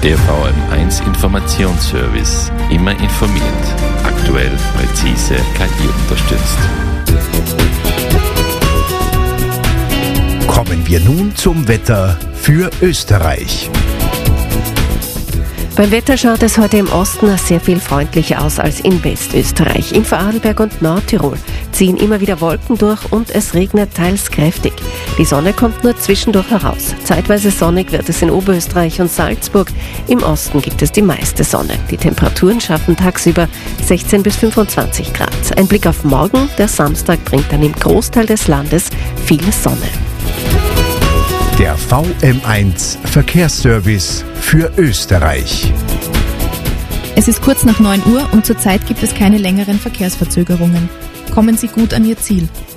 Der VM1 Informationsservice. Immer informiert. Aktuell, präzise, KI unterstützt. Kommen wir nun zum Wetter für Österreich. Beim Wetter schaut es heute im Osten sehr viel freundlicher aus als in Westösterreich. In Vorarlberg und Nordtirol ziehen immer wieder Wolken durch und es regnet teils kräftig. Die Sonne kommt nur zwischendurch heraus. Zeitweise sonnig wird es in Oberösterreich und Salzburg. Im Osten gibt es die meiste Sonne. Die Temperaturen schaffen tagsüber 16 bis 25 Grad. Ein Blick auf morgen, der Samstag, bringt dann im Großteil des Landes viel Sonne. Der VM1 Verkehrsservice für Österreich. Es ist kurz nach 9 Uhr und zurzeit gibt es keine längeren Verkehrsverzögerungen. Kommen Sie gut an Ihr Ziel.